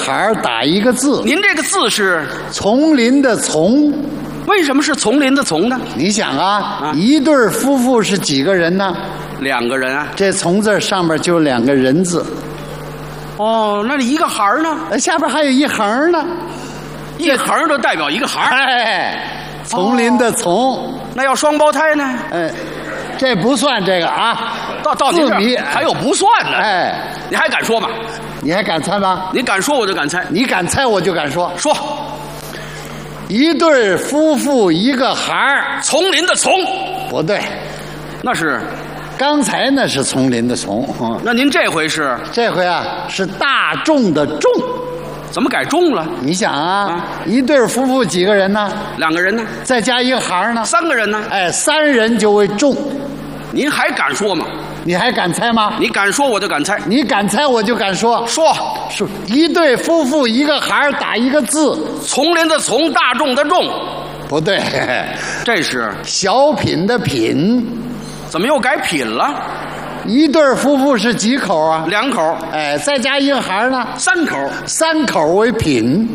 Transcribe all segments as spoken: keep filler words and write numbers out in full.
孩打一个字。 您这个字是丛林的丛。 为什么是丛林的丛呢？ 你想啊， 啊一对夫妇是几个人呢？ 两个人啊。 这丛字上面就有两个人字。 哦，那你一个孩呢？ 下边还有一横呢。 一横就代表一个孩。 哎，丛林的丛。哦、 那要双胞胎呢？ 哎，这不算这个啊。 到到你这儿还有不算的。 哎， 你还敢说吗？ 你还敢猜吗？ 你敢说我就敢猜。 你敢猜我就敢说。 说。 一对夫妇一个孩儿。 丛林的丛。 不对， 那是。 刚才那是丛林的丛。嗯、 那您这回是？ 这回啊是大众的众。 怎么改众了？ 你想啊， 啊一对夫妇几个人呢？ 两个人呢？ 再加一个孩呢？ 三个人呢？ 哎，三人就为众。 您还敢说吗？ 你还敢猜吗？ 你敢说我就敢猜。 你敢猜我就敢说。 说。 是一对夫妇一个孩打一个字。 丛林的丛，大众的众。 不对， 这是小品的品。 怎么又改品了？ 一对夫妇是几口啊？ 两口。 哎，再加一个孩呢？ 三口。 三口为品。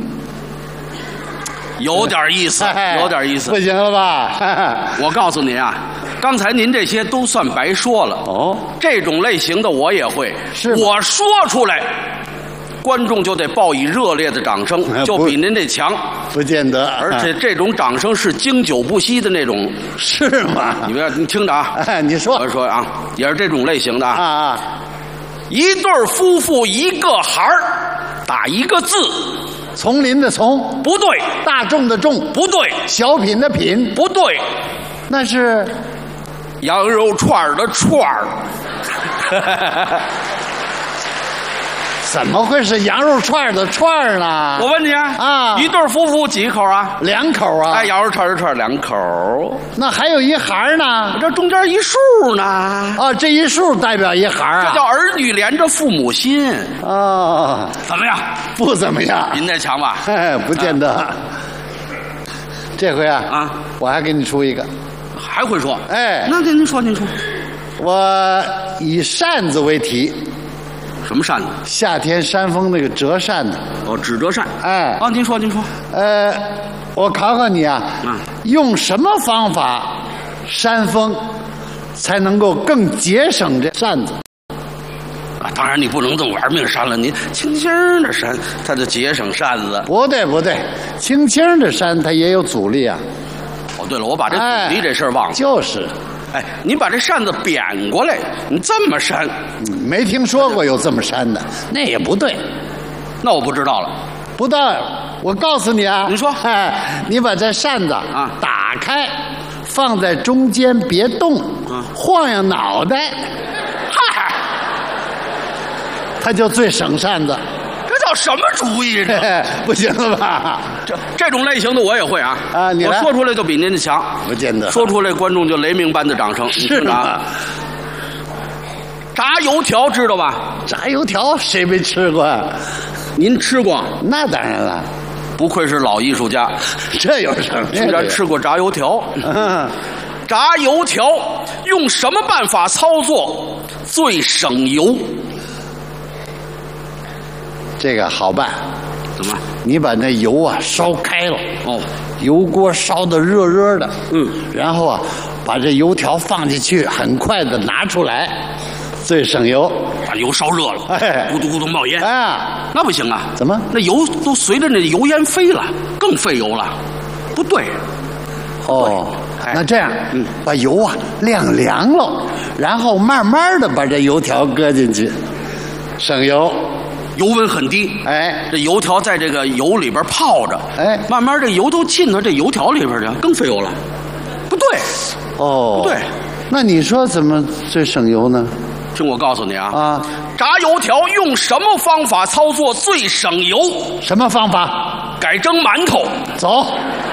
有点意思，有点意思。 不行了吧？ 我告诉您啊，刚才您这些都算白说了。 哦， 这种类型的我也会。 是我说出来，观众就得报以热烈的掌声，就比您这强。 不见得， 而且这种掌声是经久不息的那种。 是吗？ 你别，你听着啊。 哎，你说。 我说啊，也是这种类型的啊。 啊， 一对夫妇一个孩儿，打一个字。 丛林的丛。 不对。 大众的众。 不对。 小品的品。 不对。 那是羊肉串的串儿。 怎么会是羊肉串的串呢？ 我问你啊， 啊， 一对夫妇几口啊？ 两口啊。 哎，羊肉串的串两口。 那还有一孩呢？ 这中间一竖呢。 啊，这一竖代表一孩啊。 这叫儿女连着父母心。 哦， 怎么样？ 不怎么样。 您这强吧？ 哎，不见得。啊、这回啊， 啊， 我还给你出一个。 还会说？ 哎， 那您您说您说。 我以扇子为题。 什么扇子？ 夏天扇风那个折扇子。 哦，纸折扇。 哎， 啊，您说您说。 呃，我考考你啊， 嗯， 用什么方法扇风才能够更节省这扇子？ 啊，当然你不能这么玩命扇了，您轻轻的扇，它就节省扇子。 不对不对，轻轻的扇它也有阻力啊。 哦，对了，我把这阻力这事儿忘了。 就是。 哎，你把这扇子扁过来，你这么扇， 嗯、没听说过有这么扇的，那也不对。 那我不知道了。 不到，我告诉你啊， 你说， 哎，你把这扇子啊打开，放在中间别动， 啊、 晃悠脑袋， 嗨， 它就最省扇子。 这叫什么主意？这不行了吧？ 这这种类型的我也会啊！ 啊，你我说出来就比您的强， 不见得。 说出来观众就雷鸣般的掌声。 是吗？ 炸油条知道吧？ 炸油条谁没吃过啊？ 您吃过？ 那当然了， 不愧是老艺术家。 这有什么？ 居然吃过炸油条？ 嗯， 炸油条用什么办法操作最省油？ 这个好办。 怎么？ 你把那油啊烧开了， 哦， 油锅烧得热热的， 嗯， 然后啊把这油条放进去，很快的拿出来，最省油。 把油烧热了， 哎， 咕嘟咕嘟冒烟， 啊， 那不行啊！ 怎么？ 那油都随着那油烟飞了，更费油了，不对。 哦， 哎、 那这样， 嗯， 把油啊晾凉了，然后慢慢的把这油条搁进去，省油。 油温很低， 哎， 这油条在这个油里边泡着， 哎， 慢慢这油都浸到这油条里边去，更费油了，不对， 哦， 不对， 那你说怎么最省油呢？ 听我告诉你啊， 啊， 炸油条用什么方法操作最省油？ 什么方法？ 改蒸馒头。 走。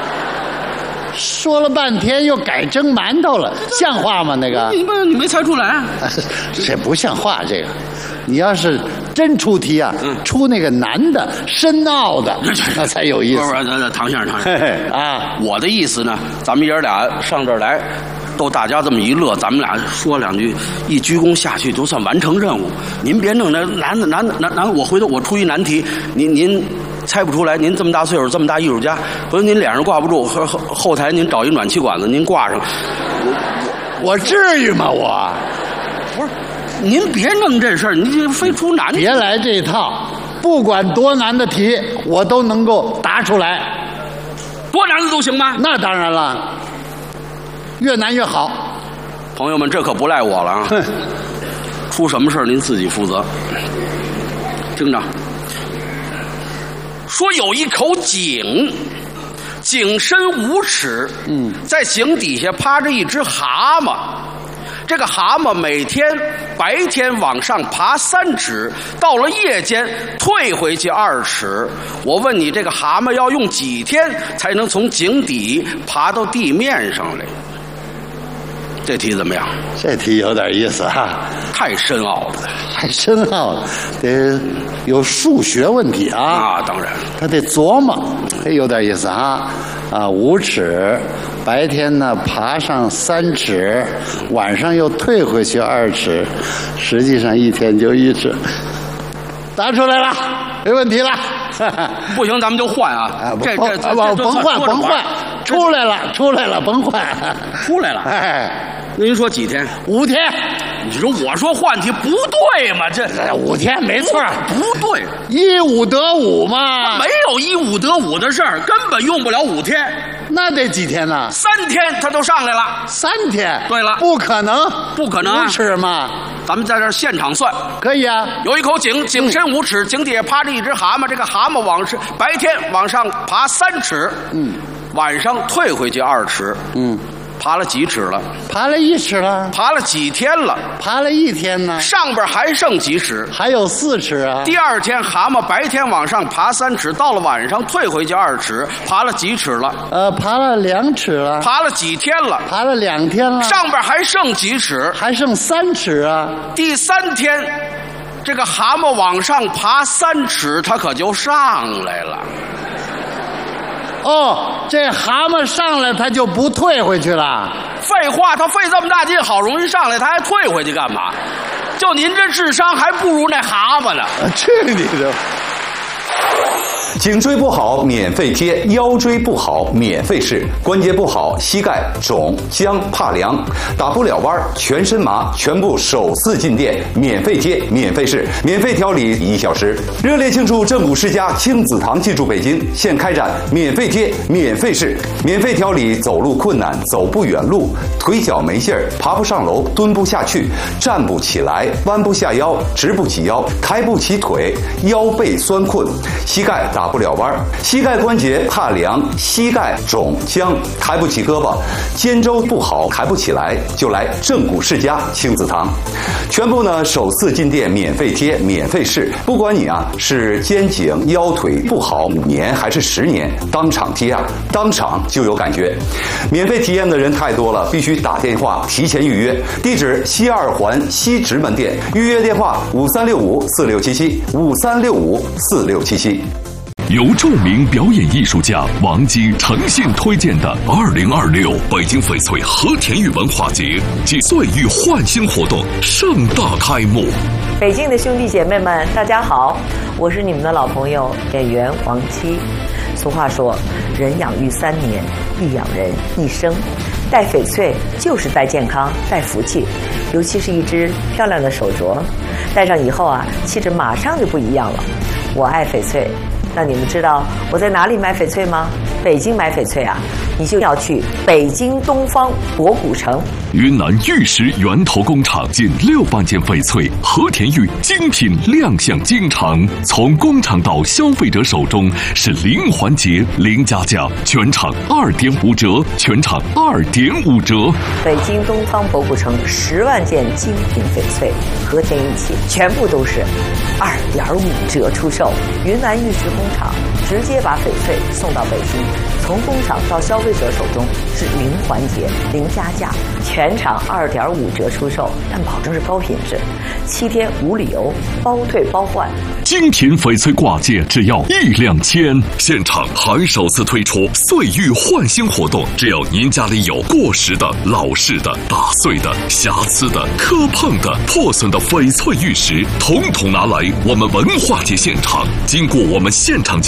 说了半天又改蒸馒头了，像话吗？那个你不你没猜出来啊？ 这不像话，这个。你要是真出题啊， 嗯、 出那个难的、深奥的，那才有意思。 不是，不是，唐先生，唐先生啊， 我的意思呢，咱们爷俩上这儿来， 都大家这么一乐，咱们俩说两句，一鞠躬下去就算完成任务。您别弄那难的难的难难，我回头我出一难题，您您猜不出来。您这么大岁数，这么大艺术家，回头您脸上挂不住，后后台您找一暖气管子，您挂上。 我至于吗？我不是，您别弄这事儿，您这非出难题。 别来这套，不管多难的题，我都能够答出来。 多难的都行吗？ 那当然了，越难越好。 朋友们，这可不赖我了啊！出什么事儿您自己负责。听着，说有一口井，井深五尺，嗯，在井底下趴着一只蛤蟆。这个蛤蟆每天白天往上爬三尺，到了夜间退回去二尺。我问你，这个蛤蟆要用几天才能从井底爬到地面上来？这题怎么样？ 这题有点意思哈， 太深奥了， 太深奥了，得有数学问题啊！ 啊，当然， 他得琢磨，这有点意思哈。啊，五尺，白天呢爬上三尺，晚上又退回去二尺，实际上一天就一尺。答出来了，没问题了。 不行，咱们就换啊！ 啊， 这这这甭换甭换，出来了出来了，甭换， 出来了。 哎， 您说几天？ 五天。 你说我说换题不对嘛？这五天没错， 不对， 一五得五嘛。 没有一五得五的事儿，根本用不了五天。 那得几天呢？ 三天他都上来了。 三天？ 对了， 不可能， 不可能啊！ 五尺嘛。 咱们在这儿现场算， 可以啊。 有一口井，井深五尺，井底下趴着一只蛤蟆。这个蛤蟆往是白天往上爬三尺，嗯，晚上退回去二尺，嗯。爬了几尺了？ 爬了一尺了。 爬了几天了？ 爬了一天呢。 上边还剩几尺？ 还有四尺啊。 第二天蛤蟆白天往上爬三尺，到了晚上退回去二尺，爬了几尺了？ 呃，爬了两尺了。 爬了几天了？ 爬了两天了。 上边还剩几尺？ 还剩三尺啊。 第三天，这个蛤蟆往上爬三尺，它可就上来了。 哦，这蛤蟆上来他就不退回去了。 废话，他费这么大劲，好容易上来，他还退回去干嘛？就您这智商还不如那蛤蟆呢。 去你的！ 颈椎不好免费贴，腰椎不好免费试，关节不好膝盖肿僵怕凉打不了弯全身麻，全部首次进店免费贴免费试，免费调理一小时。热烈庆祝正骨世家亲子堂进驻北京，现开展免费贴免费试，免费调理走路困难走不远路，腿脚没劲儿爬不上楼蹲不下去站不起来弯不下腰直不起腰抬不起腿腰背酸困膝盖打不了弯，膝盖关节怕凉，膝盖肿僵，抬不起胳膊，肩周不好抬不起来，就来正骨世家亲子堂。全部呢首次进店免费贴免费试，不管你啊是肩颈腰腿不好五年还是十年，当场贴啊，当场就有感觉。免费体验的人太多了，必须打电话提前预约。地址西二环西直门店，预约电话五三六五四六七七五三六五四六七七。 由著名表演艺术家王姬诚信推荐的二零二六北京翡翠和田玉文化节暨岁玉焕新活动盛大开幕。 北京的兄弟姐妹们，大家好，我是你们的老朋友演员王姬。俗话说，人养育三年，亦养人一生。戴翡翠就是戴健康，戴福气，尤其是一只漂亮的手镯，戴上以后啊，气质马上就不一样了。我爱翡翠。那你们知道我在哪里买翡翠吗？北京买翡翠啊，你就要去北京东方博古城。 云南玉石源头工厂近六万件翡翠和田玉精品亮相京城，从工厂到消费者手中是零环节零加价，全场二点五折，全场二点五折。 北京东方博古城十万件精品翡翠和田玉器，全部都是二点五折出售。云南玉石工厂直接把翡翠送到北京，从工厂到消费费者手中是零环节、零加价，全场二点五折出售，但保证是高品质，七天无理由，包退包换。 精品翡翠挂件只要一两千，现场还首次推出岁玉换新活动，只要您家里有过时的、老式的、打碎的、瑕疵的、磕碰的、破损的翡翠玉石，统统拿来我们文化节现场，经过我们现场